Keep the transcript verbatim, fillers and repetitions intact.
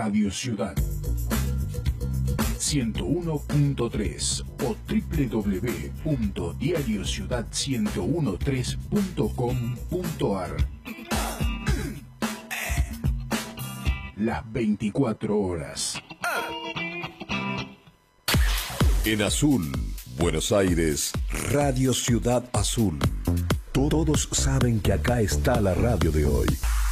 Radio Ciudad ciento uno punto tres o doble u doble u doble u punto diario ciudad ciento trece punto com punto ar. Las veinticuatro horas. En Azul, Buenos Aires, Radio Ciudad Azul. Todos saben que acá está la radio de hoy.